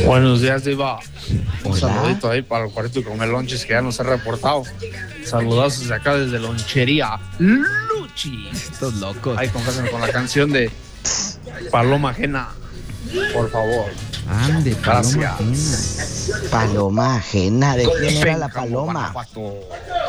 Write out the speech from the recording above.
Buenos días, Diva. Un Hola. saludito ahí para el cuarto y comer lonches que ya nos ha reportado. Saludos desde acá, desde Lonchería Luchi. Estos locos. Ahí complácenme con la canción de Paloma Ajena, por favor. Ande, paloma Gracias. ajena. Paloma ajena. ¿De quién era la Pénjamo, paloma? Guanajuato.